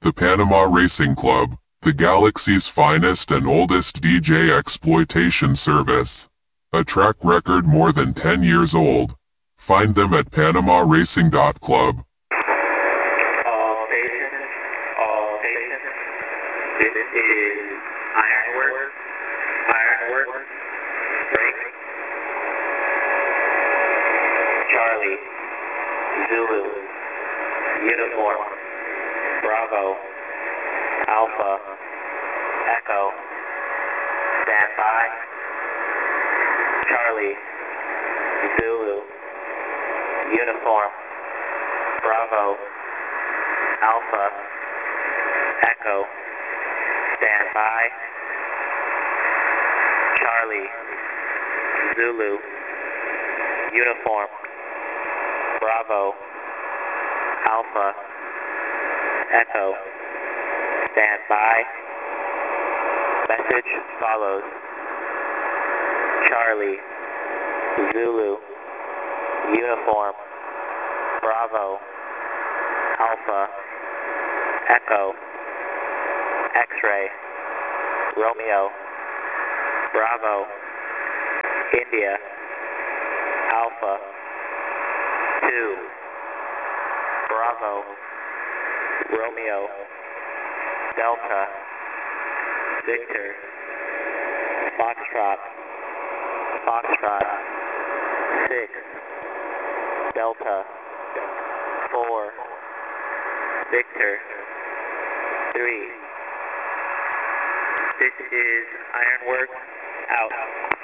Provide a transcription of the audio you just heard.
The Panama Racing Club, the galaxy's finest and oldest DJ exploitation service. A track record more than 10 years old. Find them at PanamaRacing.club. All stations, all stations. This is Ironworks, break. Charlie, Zulu, Uniform, Bravo, Alpha, Echo, stand by. Charlie, Zulu, Uniform, Bravo, Alpha, Echo, stand by. Charlie, Zulu, Uniform, Bravo, Alpha, Echo, stand by. Message follows. Charlie, Zulu, Uniform, Bravo, Alpha, Echo, X-Ray, Romeo, Bravo, India, Alpha, 2, Bravo, Romeo, Delta, Victor, Foxtrot, 6, Delta, 4, Victor, 3. This is Ironworks, out.